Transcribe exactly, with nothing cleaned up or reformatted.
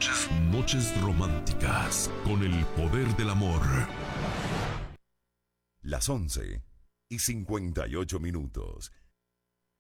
Noches, noches románticas con el poder del amor. Las once y cincuenta y ocho minutos.